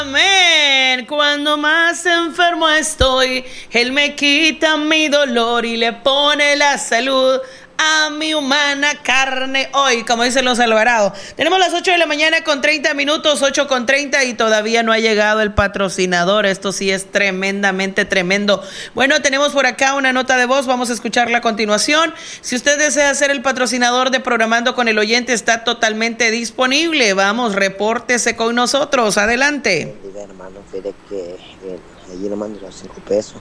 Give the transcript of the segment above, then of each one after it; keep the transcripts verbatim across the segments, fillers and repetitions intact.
Amén. Cuando más enfermo estoy, Él me quita mi dolor y le pone la salud a mi humana carne hoy, como dicen los Alvarados. Tenemos las ocho de la mañana con treinta minutos, ocho con treinta, y todavía no ha llegado el patrocinador. Esto sí es tremendamente tremendo. Bueno, tenemos por acá una nota de voz, vamos a escucharla a continuación. Si usted desea ser el patrocinador de Programando con el Oyente, está totalmente disponible. Vamos, repórtese con nosotros, adelante. Diga, hermano, fíjate que eh, allí le mando los cinco pesos.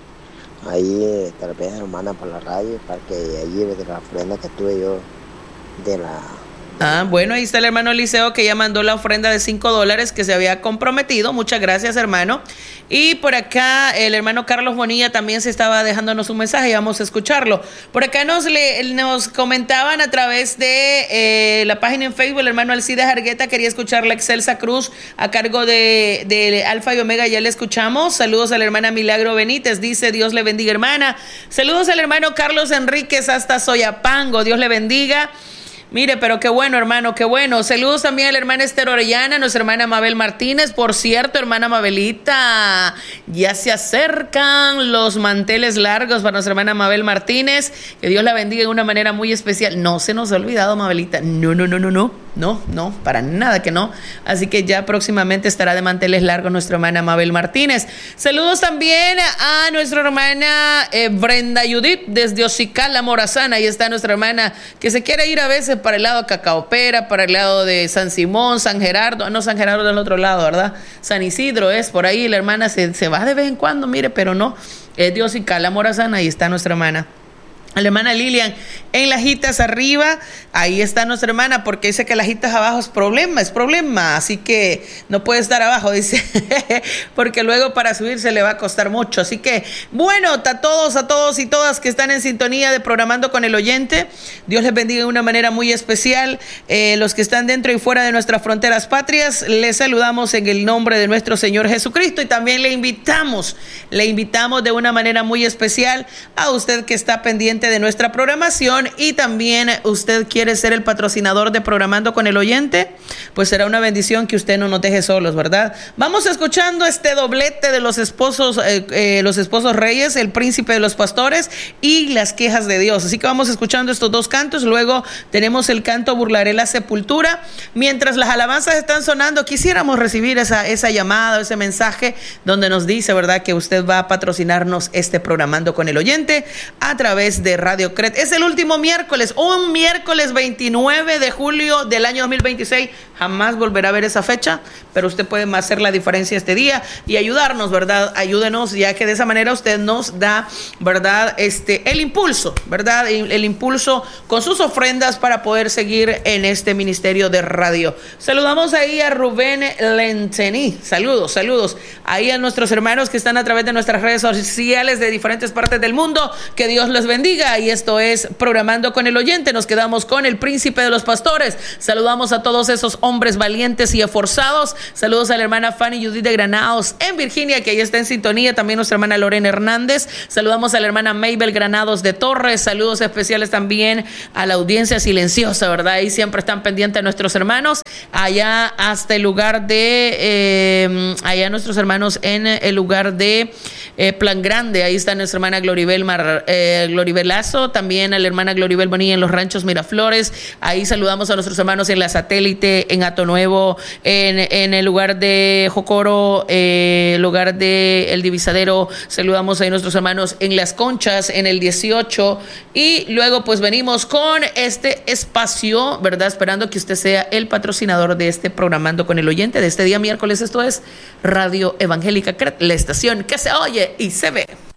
Ahí eh, tal vez hermana para la radio, para que allí de la ofrenda que tuve yo de la... De ah, bueno, ahí está el hermano Eliseo que ya mandó la ofrenda de cinco dólares que se había comprometido. Muchas gracias, hermano. Y por acá el hermano Carlos Bonilla también se estaba dejándonos un mensaje y vamos a escucharlo. Por acá nos, le, nos comentaban a través de eh, la página en Facebook, el hermano Alcides Argueta quería escuchar la Excelsa Cruz a cargo de, de Alfa y Omega, ya le escuchamos. Saludos a la hermana Milagro Benítez, dice Dios le bendiga, hermana. Saludos al hermano Carlos Enríquez hasta Soyapango, Dios le bendiga. Mire, pero qué bueno, hermano, qué bueno. Saludos también a la hermana Esther Orellana, nuestra hermana Mabel Martínez. Por cierto, hermana Mabelita, ya se acercan los manteles largos para nuestra hermana Mabel Martínez. Que Dios la bendiga de una manera muy especial. No se nos ha olvidado, Mabelita. No, no, no, no, no. No, no, para nada que no. Así que ya próximamente estará de manteles largos nuestra hermana Mabel Martínez. Saludos también a nuestra hermana eh, Brenda Judith desde Ocicala, Morazán. Ahí está nuestra hermana que se quiere ir a veces para el lado de Cacaopera, para el lado de San Simón, San Gerardo. No, San Gerardo del otro lado, ¿verdad? San Isidro es por ahí. La hermana se, se va de vez en cuando, mire, pero no. Es de Ocicala, Morazán. Ahí está nuestra hermana. La hermana Lilian en Lajitas arriba, ahí está nuestra hermana, porque dice que Lajitas abajo es problema, es problema, así que no puede estar abajo, dice, porque luego para subirse le va a costar mucho. Así que, bueno, a todos, a todos y todas que están en sintonía de Programando con el Oyente, Dios les bendiga de una manera muy especial. Eh, los que están dentro y fuera de nuestras fronteras patrias, les saludamos en el nombre de nuestro Señor Jesucristo, y también le invitamos, le invitamos de una manera muy especial a usted que está pendiente de nuestra programación, y también usted quiere ser el patrocinador de Programando con el Oyente, pues será una bendición que usted no nos deje solos, ¿verdad? Vamos escuchando este doblete de los esposos, eh, eh, los esposos reyes, el príncipe de los pastores y las quejas de Dios. Así que vamos escuchando estos dos cantos, luego tenemos el canto Burlaré la sepultura. Mientras las alabanzas están sonando, quisiéramos recibir esa, esa llamada, ese mensaje donde nos dice, ¿verdad?, que usted va a patrocinarnos este Programando con el Oyente a través de Radio Cret. Es el último miércoles, un miércoles veintinueve de julio del año dos mil veintiséis. Jamás volverá a ver esa fecha, pero usted puede hacer la diferencia este día y ayudarnos, ¿verdad? Ayúdenos, ya que de esa manera usted nos da, ¿verdad?, este, el impulso, ¿verdad? El, el impulso con sus ofrendas para poder seguir en este ministerio de radio. Saludamos ahí a Rubén Lentení. Saludos, saludos. Ahí a nuestros hermanos que están a través de nuestras redes sociales de diferentes partes del mundo. Que Dios los bendiga. Y esto es Programando con el Oyente. Nos quedamos con el príncipe de los pastores. Saludamos a todos esos hombres valientes y esforzados. Saludos a la hermana Fanny Judith de Granados en Virginia, que ahí está en sintonía. También nuestra hermana Lorena Hernández. Saludamos a la hermana Mabel Granados de Torres. Saludos especiales también a la audiencia silenciosa, ¿verdad? Ahí siempre están pendientes nuestros hermanos. Allá hasta el lugar de eh, allá nuestros hermanos en el lugar de eh, Plan Grande. Ahí está nuestra hermana Gloribel Mar, eh, Gloribel Lazo, también a la hermana Gloribel Bonilla en los Ranchos Miraflores. Ahí saludamos a nuestros hermanos en la Satélite, en Hato Nuevo, en, en el lugar de Jocoro, eh, el lugar de El Divisadero. Saludamos a nuestros hermanos en Las Conchas, en el dieciocho. Y luego pues venimos con este espacio, ¿verdad? Esperando que usted sea el patrocinador de este Programando con el Oyente de este día miércoles. Esto es Radio Evangélica Cret, la estación que se oye y se ve.